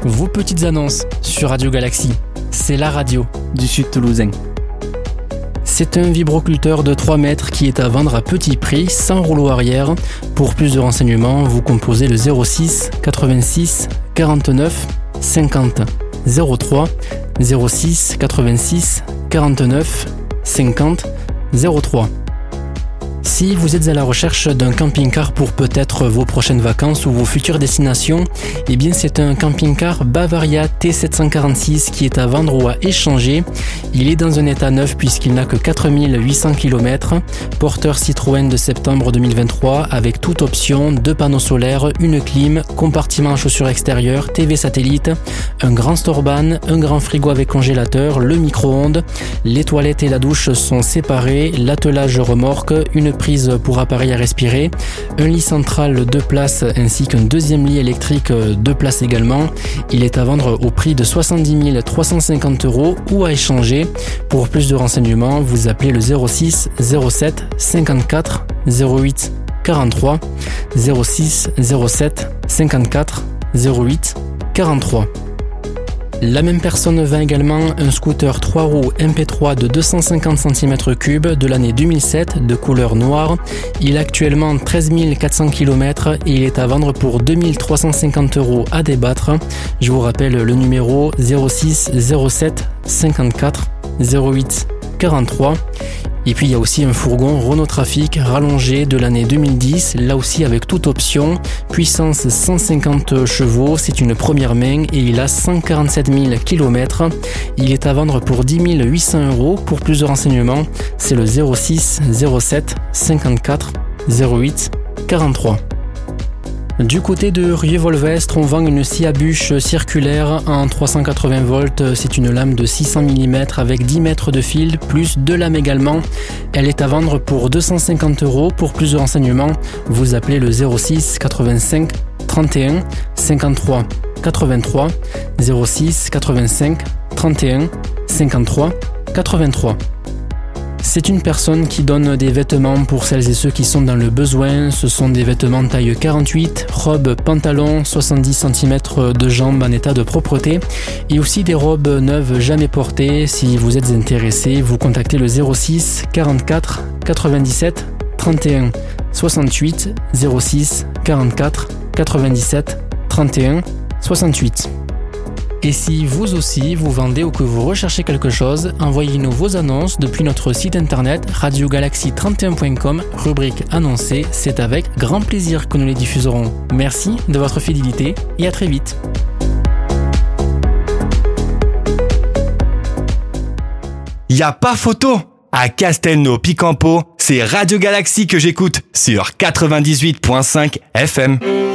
vos petites annonces sur Radio Galaxy. C'est la radio du Sud Toulousain. C'est un vibroculteur de 3 mètres qui est à vendre à petit prix, sans rouleau arrière. Pour plus de renseignements, vous composez le 06 86 49 50 03 06 86 49 50 03. Si vous êtes à la recherche d'un camping-car pour peut-être vos prochaines vacances ou vos futures destinations, eh bien c'est un camping-car Bavaria T746 qui est à vendre ou à échanger. Il est dans un état neuf puisqu'il n'a que 4800 km, porteur Citroën de septembre 2023 avec toute option, 2 panneaux solaires, une clim, compartiment à chaussures extérieures, TV satellite, un grand storban, un grand frigo avec congélateur, le micro-ondes, les toilettes et la douche sont séparées, l'attelage remorque, une prise pour appareil à respirer, un lit central 2 places ainsi qu'un deuxième lit électrique 2 places également. Il est à vendre au prix de 70 350 € ou à échanger. Pour plus de renseignements, vous appelez le 06 07 54 08 43 06 07 54 08 43. La même personne vend également un scooter 3 roues MP3 de 250 cm3 de l'année 2007 de couleur noire. Il a actuellement 13 400 km et il est à vendre pour 2350 € à débattre. Je vous rappelle le numéro 06 07 54 08 43. Et puis il y a aussi un fourgon Renault Trafic rallongé de l'année 2010, là aussi avec toute option, puissance 150 chevaux, c'est une première main et il a 147 000 km. Il est à vendre pour 10 800 €. Pour plus de renseignements, c'est le 06 07 54 08 43. Du côté de Rieux-Volvestre, on vend une scie à bûche circulaire en 380 volts. C'est une lame de 600 mm avec 10 mètres de fil, plus 2 lames également. Elle est à vendre pour 250 €. Pour plus de renseignements, vous appelez le 06 85 31 53 83 06 85 31 53 83. C'est une personne qui donne des vêtements pour celles et ceux qui sont dans le besoin. Ce sont des vêtements taille 48, robes, pantalons, 70 cm de jambes en état de propreté et aussi des robes neuves jamais portées. Si vous êtes intéressé, vous contactez le 06 44 97 31 68 06 44 97 31 68. Et si vous aussi vous vendez ou que vous recherchez quelque chose, envoyez-nous vos annonces depuis notre site internet radiogalaxy31.com, rubrique annoncée. C'est avec grand plaisir que nous les diffuserons. Merci de votre fidélité et à très vite. Y a pas photo! À Castelnau-Picampeau, c'est Radio Galaxy que j'écoute sur 98.5 FM.